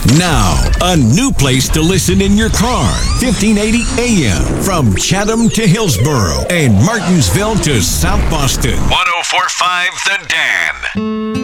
Now, a new place to listen in your car. 1580 AM from Chatham to Hillsboro and Martinsville to South Boston. 1045 The Dan.